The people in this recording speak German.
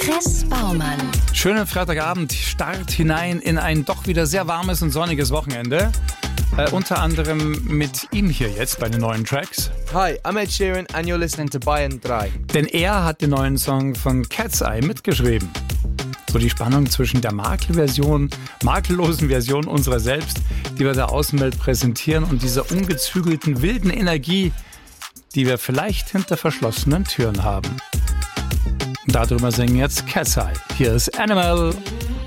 Chris Baumann. Schönen Freitagabend, Start hinein in ein doch wieder sehr warmes und sonniges Wochenende. Unter anderem mit ihm hier jetzt bei den neuen Tracks. Hi, I'm Ed Sheeran and you're listening to Bayern 3. Denn er hat den neuen Song von Cat's Eye mitgeschrieben. So die Spannung zwischen der makellosen Version unserer selbst, die wir der Außenwelt präsentieren, und dieser ungezügelten, wilden Energie, die wir vielleicht hinter verschlossenen Türen haben. Und darüber singen jetzt Cat's Eye. Hier ist Animal.